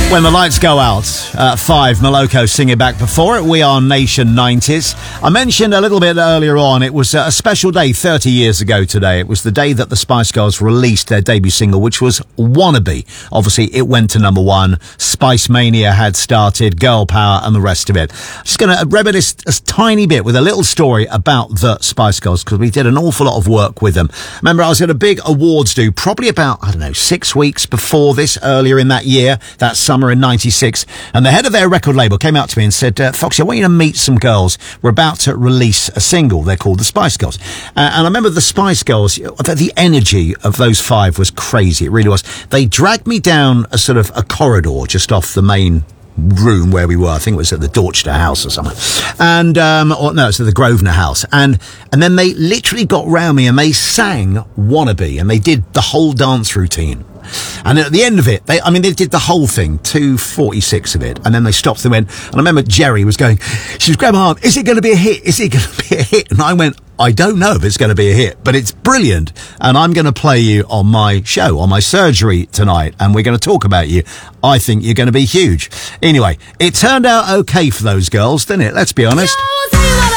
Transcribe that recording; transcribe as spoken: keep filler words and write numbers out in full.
When the Lights Go Out at five, Moloko singing back before it. We are Nation nineties. I mentioned a little bit earlier on, it was a special day thirty years ago today. It was the day that the Spice Girls released their debut single, which was Wannabe. Obviously, it went to number one. Spice Mania had started, Girl Power and the rest of it. Just going to reminisce a tiny bit with a little story about the Spice Girls, because we did an awful lot of work with them. Remember, I was at a big awards do, probably about, I don't know, six weeks before this, earlier in that year, that summer in ninety-six, and the head of their record label came out to me and said, uh, Foxy, I want you to meet some girls. We're about to release a single. They're called the Spice Girls. Uh, and I remember the Spice Girls, the, the energy of those five was crazy. It really was. They dragged me down a sort of a corridor just off the main room where we were. I think it was at the Dorchester House or something. And, um, or no, it's at the Grosvenor House. And, and then they literally got round me and they sang Wannabe, and they did the whole dance routine. And at the end of it, they, I mean, they did the whole thing, two forty-six of it, and then they stopped and went, and I remember Jerry was going, she was grabbing my arm, is it going to be a hit? Is it going to be a hit? And I went, I don't know if it's going to be a hit, but it's brilliant, and I'm going to play you on my show, on my surgery tonight, and we're going to talk about you. I think you're going to be huge. Anyway, it turned out okay for those girls, didn't it? Let's be honest.